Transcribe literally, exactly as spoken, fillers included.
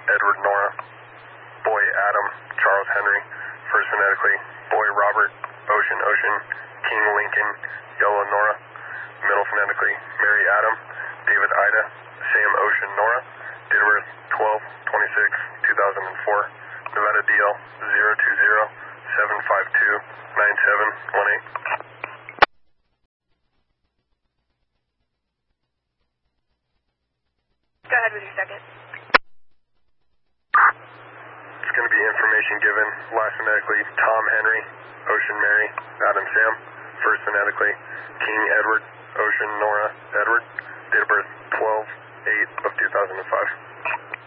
Edward Nora. Boy Adam, Charles Henry. First phonetically, Boy Robert, Ocean Ocean, King Lincoln, Yellow Nora. Middle phonetically, Mary Adam, David Ida, Sam Ocean Nora. Date of birth twelve twenty-six two thousand four. Nevada D L zero two zero seven five two nine seven one eight. Go ahead with your second. It's going to be information given, last phonetically, Tom Henry, Ocean Mary, Adam Sam. First phonetically, King Edward, Ocean Nora Edward. Date of birth twelve eight of two thousand five.